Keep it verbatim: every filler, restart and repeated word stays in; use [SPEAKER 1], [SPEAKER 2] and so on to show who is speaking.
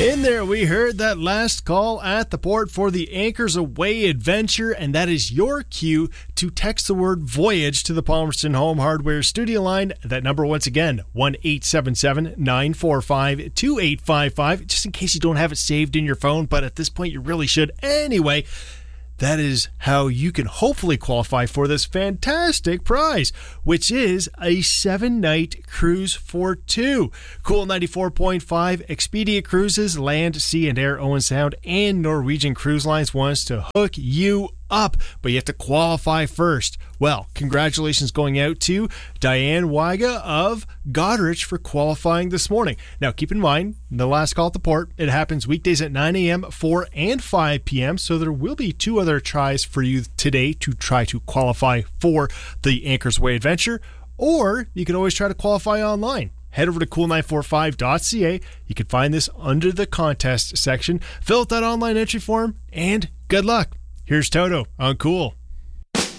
[SPEAKER 1] In there, we heard that last call at the port for the Anchors Away adventure, and that is your cue to text the word Voyage to the Palmerston Home Hardware studio line. That number, once again, one eight seven seven, nine four five, two eight five five, just in case you don't have it saved in your phone, but at this point you really should. Anyway, that is how you can hopefully qualify for this fantastic prize, which is a seven-night cruise for two. Cool ninety-four point five, Expedia Cruises, Land, Sea, and Air, Owen Sound, and Norwegian Cruise Lines wants to hook you up, but you have to qualify first. Well, congratulations going out to Diane Weiga of Goderich for qualifying this morning. Now, keep in mind, the last call at the port, it happens weekdays at nine a.m., four and five p.m., so there will be two other tries for you today to try to qualify for the Anchors Way adventure, or you can always try to qualify online. Head over to cool nine four five dot c a. You can find this under the contest section. Fill out that online entry form, and good luck. Here's Toto on Cool.